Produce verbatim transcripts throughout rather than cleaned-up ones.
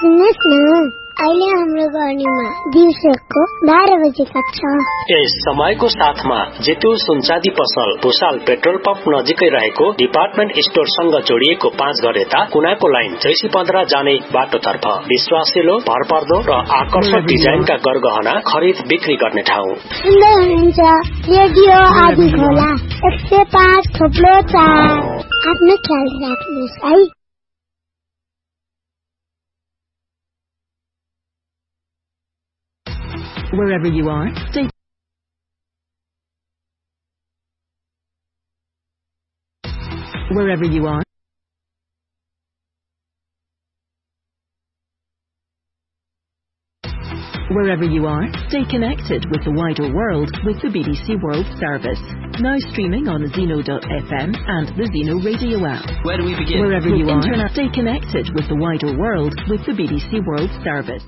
सुन्नुहोस् न, अहिले हाम्रो गर्नीमा दिउँसोको बाह्र बजे कक्षा। यस समयको साथमा जेतु सुनचाँदी पसल भुसाल पेट्रोल पम्प नजिकै रहेको डिपार्टमेन्ट स्टोरसँग जोडिएको पाँच घर यता कुनाको लाइन जैसी पन्ध्र जाने बाटोतर्फ विश्वासिलो, भरपर्दो र आकर्षक डिजाइनका गरगहना खरिद बिक्री गर्ने ठाउँ। सुन्दै हुनुहुन्छ रेडियो आदि खोला एक सय पाँच थोप्लो चार। आफ्नो ख्याल राख्नुहोस् है। Wherever you are, stay. Wherever you are. Wherever you are, stay connected with the wider world with the B B C World Service. Now streaming on Zeno dot F M and the Zeno Radio app. Where do we begin? Wherever you are, stay connected with the wider world with the B B C World Service.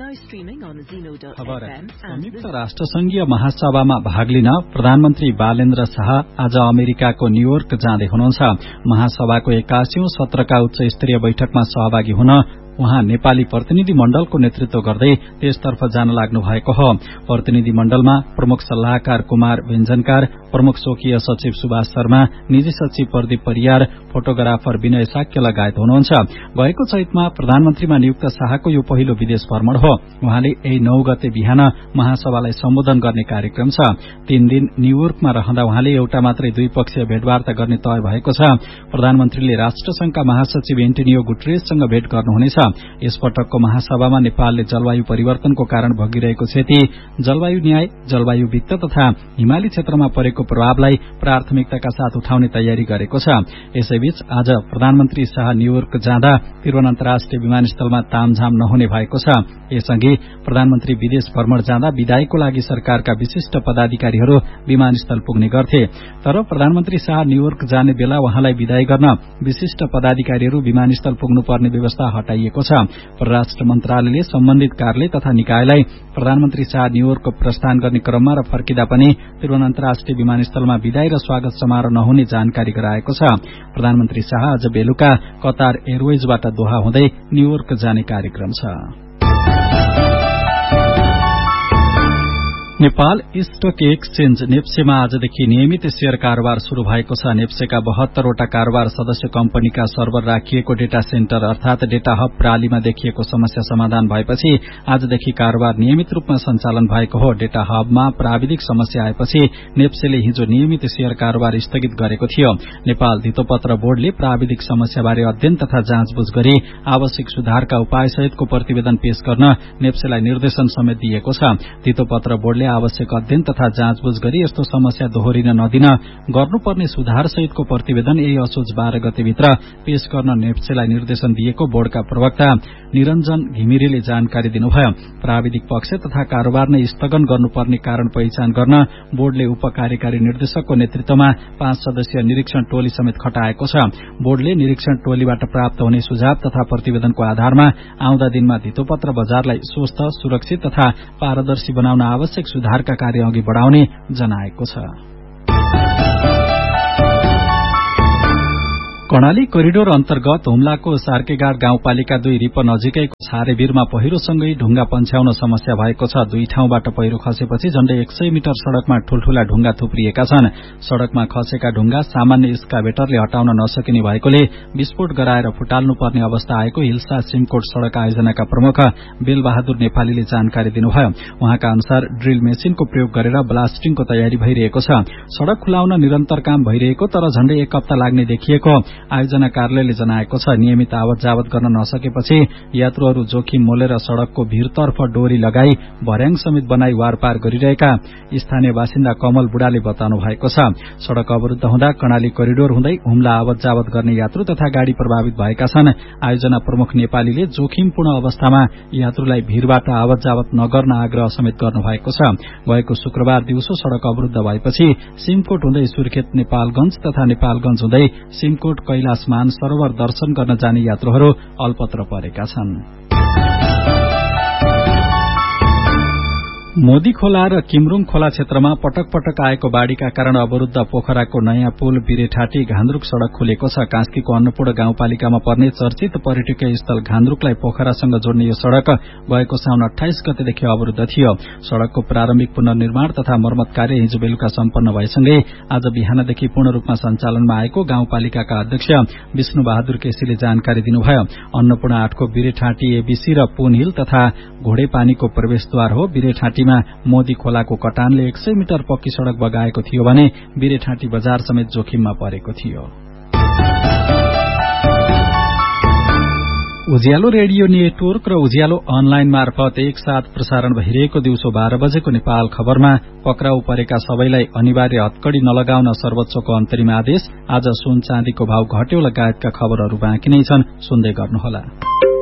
संयुक्त राष्ट्र संघीय महासभामा भाग लिन प्रधानमन्त्री बालेन्द्र शाह आज अमेरिकाको New York जाँदै हुनुहुन्छ। महासभाको एक्कासीौं सत्रका उच्च स्तरीय बैठकमा सहभागी हुन उहाँ नेपाली प्रतिनिधि मण्डलको नेतृत्व गर्दै त्यसतर्फ जान लाग्नु भएको हो। प्रतिनिधि मण्डलमा प्रमुख सल्लाहकार कुमार व्यञ्जनकार, प्रमुख स्वकीय सचिव सुभाष शर्मा, निजी सचिव प्रदीप परियार, फोटोग्राफर विनय साक्य लगायत हुनुहुन्छ। गएको चैतमा प्रधानमन्त्रीमा नियुक्त शाहको यो पहिलो विदेश भ्रमण हो। उहाँले यही नौ गते बिहान महासभालाई सम्बोधन गर्ने कार्यक्रम छ। तीन दिन न्यूयोर्कमा रहँदा उहाँले एउटा मात्रै द्विपक्षीय भेटवार्ता गर्ने तय भएको छ। प्रधानमन्त्रीले राष्ट्रसंघका महासचिव एन्टोनियो गुटेरेससँग भेट गर्नुहुनेछ। यसपटकको महासभामा नेपालले जलवायु परिवर्तनको कारण भोगिरहेको क्षति, जलवायु न्याय, जलवायु वित्त तथा हिमाली क्षेत्रमा परेको प्रभावलाई प्राथमिकताका साथ उठाउने तयारी गरेको छ। यसैबीच आज प्रधानमन्त्री शाह न्यूयोर्क जाँदा त्रिभुवन अन्तर्राष्ट्रिय विमानस्थलमा तामझाम नहुने भएको छ। यसअघि प्रधानमन्त्री विदेश भ्रमण जाँदा विदाईको लागि सरकारका विशिष्ट पदाधिकारीहरू विमानस्थल पुग्ने गर्थे। तर प्रधानमन्त्री शाह न्यूयोर्क जाने बेला उहाँलाई विदाई गर्न विशिष्ट पदाधिकारीहरू विमानस्थल पुग्नुपर्ने व्यवस्था हटाइएको छ। परराष्ट्र मन्त्रालयले सम्बन्धित कार्यालय तथा निकायलाई प्रधानमन्त्री शाह न्यूयोर्क प्रस्थान गर्ने क्रममा र फर्किँदा पनि त्रिभुवन अन्तर्राष्ट्रिय विमानस्थलमा विदाई र स्वागत समारोह नहुने जानकारी गराएको छ। प्रधानमन्त्री शाह आज बेलुका कतार एयरवेजबाट दोहा हुँदै न्यूयोर्क जाने कार्यक्रम छ। नेपाल स्टक एक्सचेन्ज नेप्सेमा आजदेखि नियमित शेयर कारोबार शुरू भएको छ। नेप्सेका बहत्तरवटा कारोबार सदस्य कम्पनीका सर्भर राखिएको डेटा सेन्टर अर्थात डेटा हब प्रालीमा देखिएको समस्या समाधान भएपछि आजदेखि कारोबार नियमित रूपमा सञ्चालन भएको हो। डेटा हबमा प्राविधिक समस्या आएपछि नेप्सेले हिजो नियमित शेयर कारोबार स्थगित गरेको थियो। नेपाल धितोपत्र बोर्डले प्राविधिक समस्याबारे अध्ययन तथा जाँचबुझ गरी आवश्यक सुधारका उपाय सहितको प्रतिवेदन पेश गर्न नेप्सेलाई निर्देशन समेत दिएको छ। धितोपत्र बोर्डले आवश्यक अध्ययन तथा जाँचबुझ गरी यस्तो समस्या दोहोरिन नदिन गर्नुपर्ने सुधार सहितको प्रतिवेदन यही असोज बाह्र गतेभित्र पेश गर्न नेप्सेलाई निर्देशन दिएको बोर्डका प्रवक्ता निरञ्जन घिमिरेले जानकारी दिनुभयो। प्राविधिक पक्ष तथा कारोबार नै स्थगन गर्नुपर्ने कारण पहिचान गर्न बोर्डले उप कार्यकारी निर्देशकको नेतृत्वमा पाँच सदस्यीय निरीक्षण टोली समेत खटाएको छ। बोर्डले निरीक्षण टोलीबाट प्राप्त हुने सुझाव तथा प्रतिवेदनको आधारमा आउँदा दिनमा धितोपत्र बजारलाई स्वस्थ, सुरक्षित तथा पारदर्शी बनाउन आवश्यक सुधारका कार्य अघि बढ़ाउने जनाएको छ। कर्णाली कोरिडोर अन्तर्गत हुम्लाको सार्केगाड गाउँपालिका दुई रिप नजिकैको छारेवीरमा पहिरोसँगै ढुङ्गा पन्छ्याउन समस्या भएको छ। दुई ठाउँबाट पहिरो खसेपछि झण्डै एक सय मिटर सड़कमा ठूल्ठूला ढुङ्गा थुप्रिएका छन्। सड़कमा खसेका ढुङ्गा सामान्य एक्सकाभेटरले हटाउन नसकिने भएकोले विस्फोट गराएर फुटाल्नुपर्ने अवस्था आएको हिल्सा सिमकोट सड़क आयोजनाका प्रमुख बेलबहादुर नेपालीले जानकारी दिनुभयो। उहाँका अनुसार ड्रिल मेसिनको प्रयोग गरेर ब्लास्टिङको तयारी भइरहेको छ। सड़क खुलाउन निरन्तर काम भइरहेको तर झण्डै एक हप्ता लाग्ने देखिएको आयोजना कार्यालयले जनाएको छ। नियमित आवत जावत गर्न नसकेपछि यात्रुहरू जोखिम मोलेर सड़कको भिरतर्फ डोरी लगाई भर्याङ समेत बनाई वारपार गरिरहेका स्थानीय बासिन्दा कमल बुढाले बताउनु भएको छ। सड़क अवरुद्ध हुँदा कर्णाली कोरिडोर हुँदै हुम्ला आवत जावत गर्ने यात्रु तथा गाड़ी प्रभावित भएका छन्। आयोजना प्रमुख नेपालीले जोखिमपूर्ण अवस्थामा यात्रुलाई भीरबाट आवत जावत नगर्न आग्रह समेत गर्नुभएको छ। गएको शुक्रबार दिउँसो सड़क अवरुद्ध भएपछि सिमकोट हुँदै सुर्खेत नेपालगंज तथा नेपालगंज हुँदै सिमकोट कैलाश मान सरोवर दर्शन गर्न जाने यात्रुहरू अल्पत्र परेका छन्। मोदी खोला र किमरुङ खोला क्षेत्रमा पटक पटक आएको बाढ़ीका कारण अवरूद्ध पोखराको नयाँ पुल बिरेठाटी घान्द्रुक सड़क खुलेको छ। कास्कीको अन्नपूर्ण गाउँपालिकामा पर्ने चर्चित पर्यटकीय स्थल घान्द्रुकलाई पोखरासँग जोड्ने यो सड़क गएको साउन अठाइस गतेदेखि अवरूद्ध थियो। सड़कको प्रारम्भिक पुनर्निर्माण तथा मर्मत कार्य हिजो बेलुका सम्पन्न भएसँगै आज बिहानदेखि पूर्ण रूपमा सञ्चालनमा आएको गाउँपालिकाका अध्यक्ष विष्णु बहादुर केसीले जानकारी दिनुभयो। अन्नपूर्ण आठको बिरेठाटी एबीसी र पुनहिल तथा घोडेपानीको प्रवेशद्वार हो। बिरेठाटीमा मोदी खोलाको कटानले एक सय मिटर पक्की सड़क बगाएको थियो भने बिरेठाटी बजार समेत जोखिममा परेको थियो। उज्यालो रेडियो नेटवर्क र उज्यालो अनलाइन मार्फत एकसाथ प्रसारण भइरहेको दिउँसो बाह्र बजेको नेपाल खबरमा पक्राउ परेका सबैलाई अनिवार्य हतकड़ी नलगाउन सर्वोच्चको अन्तरिम आदेश, आज सुन चाँदीको भाव घट्यो लगायतका खबरहरू बाँकी नै छन्, सुन्दै गर्नुहोला।